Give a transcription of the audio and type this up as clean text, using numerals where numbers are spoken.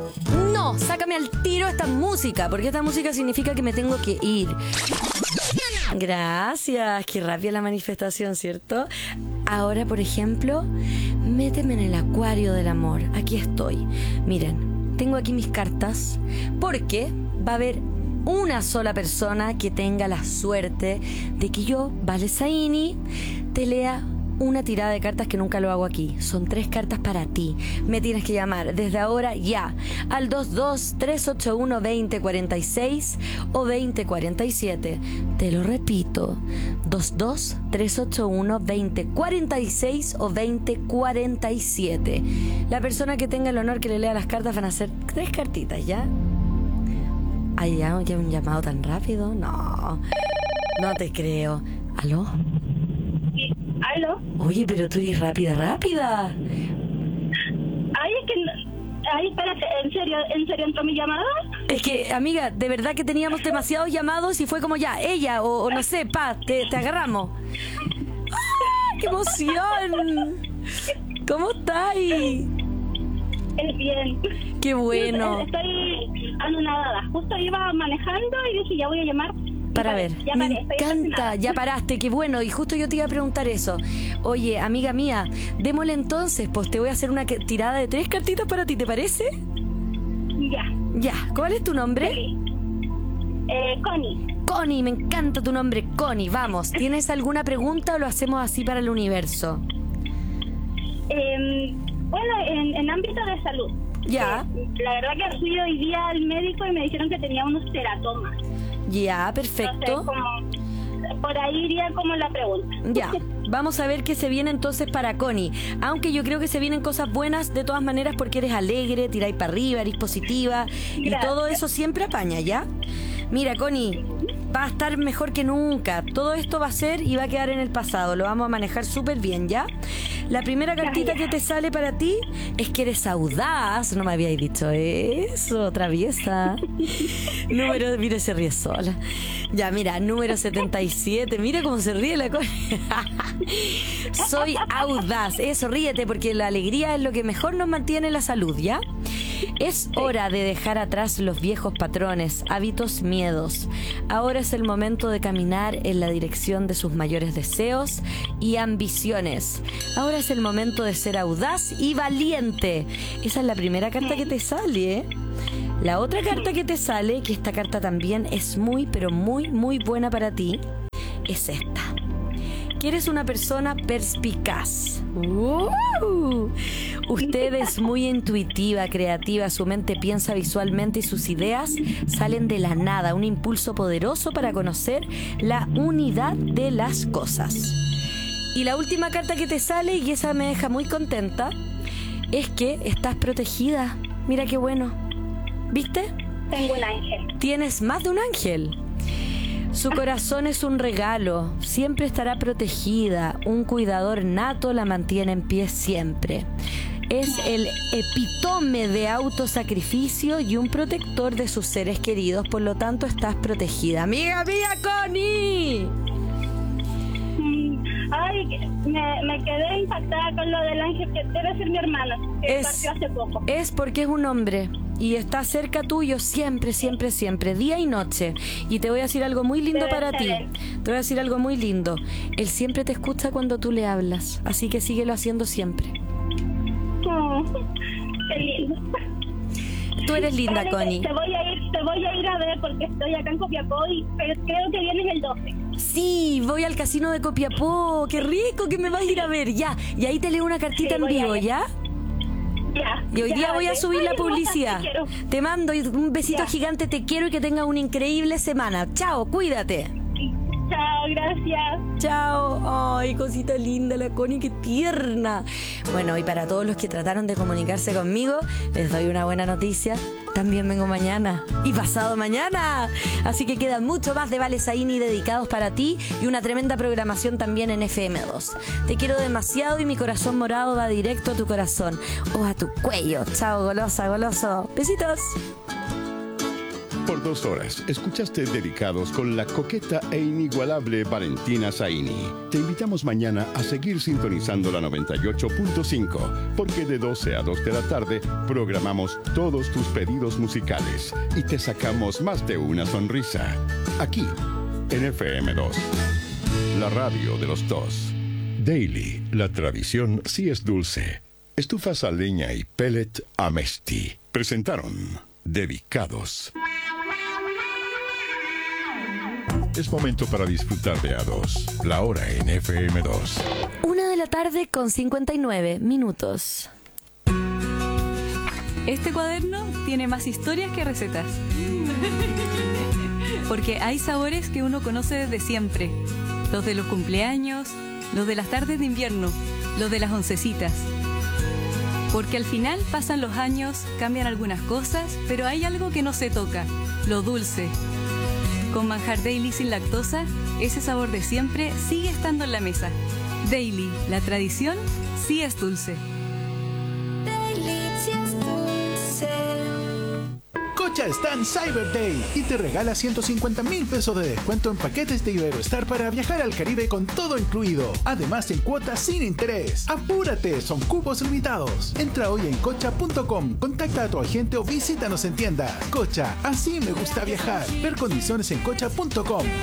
No, sácame al tiro esta música, porque esta música significa que me tengo que ir. Gracias, qué rápida la manifestación, ¿cierto? Ahora, por ejemplo, méteme en el acuario del amor. Aquí estoy. Miren, tengo aquí mis cartas, porque va a haber una sola persona que tenga la suerte de que yo, Vale Zaini, te lea una tirada de cartas que nunca lo hago aquí. Son 3 cartas para ti. Me tienes que llamar desde ahora ya al 22-381-2046 o 2047. Te lo repito, 22-381-2046 o 2047. La persona que tenga el honor que le lea las cartas van a ser 3 cartitas, ¿ya? Ay, ya un llamado tan rápido. No te creo. ¿Aló? ¿Aló? Oye, pero tú eres rápida. Ay, es que... Ay, espérate, ¿en serio entró mi llamada? Es que, amiga, de verdad que teníamos demasiados llamados y fue como ya, ella o no sé, te agarramos. ¡Ah, qué emoción! ¿Cómo estás? Bien. Qué bueno. Estoy anonadada. Justo iba manejando y dije, ya voy a llamar. Para ver, ya me paré, encanta, ya paraste, qué bueno. Y justo yo te iba a preguntar eso. Oye, amiga mía, démosle entonces, pues te voy a hacer una tirada de 3 cartitas para ti, ¿te parece? Ya. Ya, ¿cuál es tu nombre? Sí. Connie. Connie, me encanta tu nombre, Connie. Vamos, ¿tienes alguna pregunta o lo hacemos así para el universo? Bueno, en ámbito de salud. Ya. La verdad que fui hoy día al médico y me dijeron que tenía unos teratomas. Ya, perfecto. Entonces, por ahí iría como la pregunta. Ya, vamos a ver qué se viene entonces para Connie. Aunque yo creo que se vienen cosas buenas de todas maneras porque eres alegre, tiráis para arriba, eres positiva. Gracias. Y todo eso siempre apaña, ¿ya? Mira, Connie, va a estar mejor que nunca. Todo esto va a ser y va a quedar en el pasado. Lo vamos a manejar súper bien, ¿ya? La primera cartita que te sale para ti es que eres audaz. No me habíais dicho eso, traviesa. Número, mire, se ríe sola. Ya, mira, número 77. Mira cómo se ríe la Connie. Soy audaz. Eso, ríete, porque la alegría es lo que mejor nos mantiene la salud, ¿ya? Es hora de dejar atrás los viejos patrones, hábitos, miedos. Ahora es el momento de caminar en la dirección de sus mayores deseos y ambiciones. Ahora es el momento de ser audaz y valiente. Esa es la primera carta que te sale, ¿eh? La otra carta que te sale, que esta carta también es muy, pero muy, muy buena para ti, es esta. Que eres una persona perspicaz. Usted es muy intuitiva, creativa, su mente piensa visualmente y sus ideas salen de la nada, un impulso poderoso para conocer la unidad de las cosas. Y la última carta que te sale, y esa me deja muy contenta, es que estás protegida. Mira qué bueno. ¿Viste? Tengo un ángel. Tienes más de un ángel. Su corazón es un regalo, siempre estará protegida, un cuidador nato la mantiene en pie siempre. Es el epítome de autosacrificio y un protector de sus seres queridos, por lo tanto estás protegida. ¡Amiga mía, Connie! Ay, me quedé impactada con lo del ángel, que debe ser mi hermana, que partió hace poco. Es porque es un hombre y está cerca tuyo siempre, siempre, siempre, día y noche. Y te voy a decir algo muy lindo para ti. Te voy a decir algo muy lindo. Él siempre te escucha cuando tú le hablas, así que síguelo haciendo siempre. Oh, qué lindo. Tú eres linda, Connie. Te voy a ir a ver porque estoy acá en Copiapó y creo que vienes el 12. Sí, voy al casino de Copiapó. Qué rico que me vas a ir a ver, ya. Y ahí te leo una cartita en vivo, ¿ya? Ya. Y hoy día voy a subir la publicidad. Te mando un besito gigante, te quiero y que tengas una increíble semana. Chao, cuídate. Chao, gracias. Chao. Ay, cosita linda la Connie, qué tierna. Bueno, y para todos los que trataron de comunicarse conmigo, les doy una buena noticia. También vengo mañana y pasado mañana. Así que queda mucho más de Vale Zaini dedicados para ti y una tremenda programación también en FM2. Te quiero demasiado y mi corazón morado va directo a tu corazón o a tu cuello. Chao, golosa, goloso. Besitos. Por 2 horas, escuchaste Dedicados con la coqueta e inigualable Valentina Zaini. Te invitamos mañana a seguir sintonizando la 98.5, porque de 12 a 2 de la tarde programamos todos tus pedidos musicales y te sacamos más de una sonrisa. Aquí, en FM2, la radio de los dos. Daily, la tradición sí es dulce. Estufas a leña y pellet Amesti. Presentaron Dedicados. Es momento para disfrutar de A2, la hora en FM2. 1:59 p.m. Este cuaderno tiene más historias que recetas. Porque hay sabores que uno conoce desde siempre. Los de los cumpleaños, los de las tardes de invierno, los de las oncecitas. Porque al final pasan los años, cambian algunas cosas, pero hay algo que no se toca, lo dulce. Con manjar Daily sin lactosa, ese sabor de siempre sigue estando en la mesa. Daily, la tradición sí es dulce. Daily sí es dulce. Cocha está en Cyber Day y te regala 150,000 pesos de descuento en paquetes de Iberostar para viajar al Caribe con todo incluido. Además en cuotas sin interés. ¡Apúrate! Son cupos limitados. Entra hoy en cocha.com, contacta a tu agente o visítanos en tiendas. Cocha, así me gusta viajar. Ver condiciones en cocha.com.